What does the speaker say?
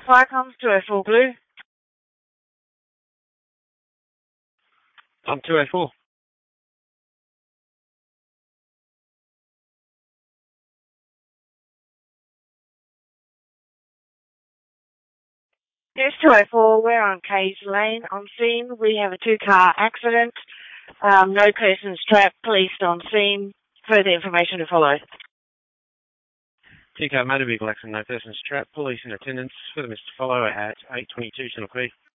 Fire comms 204 Blue. I'm 204. Yes, 204, we're on Kays Lane. On scene, we have a two-car accident. No persons trapped, police on scene. Further information to follow. Two-car motor vehicle accident, no persons trapped, police in attendance. Further to follow at 8:22 Channel Creek.